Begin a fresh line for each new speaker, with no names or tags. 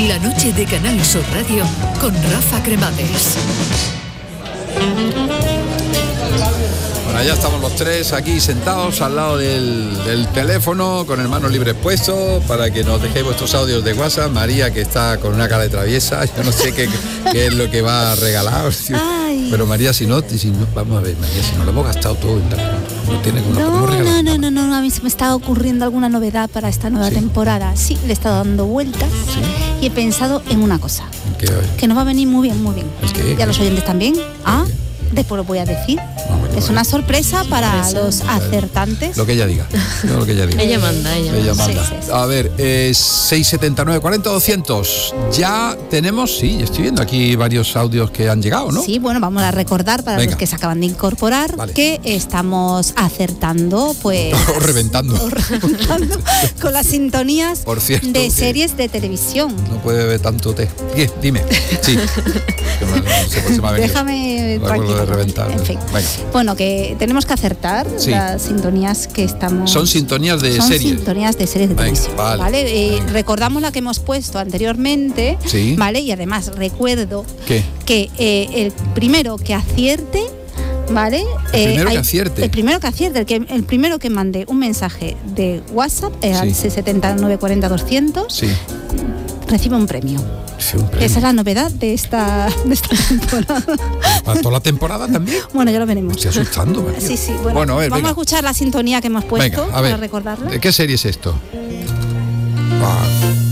La noche de Canal Sur Radio con Rafa Cremades.
Bueno, ya estamos los tres aquí sentados al lado del teléfono con el manos libres puestos para que nos dejéis vuestros audios de WhatsApp. María, que está con una cara de traviesa, yo no sé qué es lo que va a regalar.
Ay.
Pero María, si no, vamos a ver, María, si no lo hemos gastado todo, no tiene
No, a mí se me está ocurriendo alguna novedad para esta nueva temporada. Sí, le he estado dando vueltas y he pensado en una cosa. Que nos va a venir muy bien, muy bien. ¿Y a los oyentes también? Después lo voy a decir. Es una sorpresa para los acertantes.
Lo que ella diga. No, lo que ella diga.
Ella manda.
Sí. A ver, 679 40 200. Ya tenemos, estoy viendo aquí varios audios que han llegado, ¿no?
Sí, bueno, vamos a recordar para los que se acaban de incorporar que estamos acertando, pues...
o reventando
con las sintonías
por cierto,
de series de televisión.
No puede beber tanto té. ¿Qué? Dime. Sí. Se me ha venido.
Déjame tranquilo.
De reventar.
En fin. Bueno, que tenemos que acertar las sintonías que estamos...
Son sintonías de series.
Son sintonías de series de televisión. Vale. Recordamos la que hemos puesto anteriormente. Sí. Vale. Y además recuerdo que el primero que acierte, ¿vale?
El primero que acierte,
el primero que mande un mensaje de WhatsApp al 679 40 200 recibe un premio. Esa es la novedad de esta temporada.
¿Para toda la temporada también?
Bueno, ya lo veremos.
Me estoy asustando, María.
Sí. Bueno, a ver, vamos a escuchar la sintonía que hemos puesto para recordarla.
¿De qué serie es esto?